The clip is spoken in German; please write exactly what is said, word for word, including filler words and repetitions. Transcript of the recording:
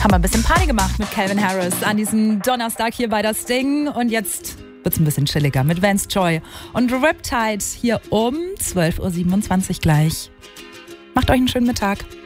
Haben wir ein bisschen Party gemacht mit Calvin Harris an diesem Donnerstag hier bei das Ding. Und jetzt wird's ein bisschen chilliger mit Vance Joy und Riptide hier um zwölf Uhr siebenundzwanzig gleich. Macht euch einen schönen Mittag.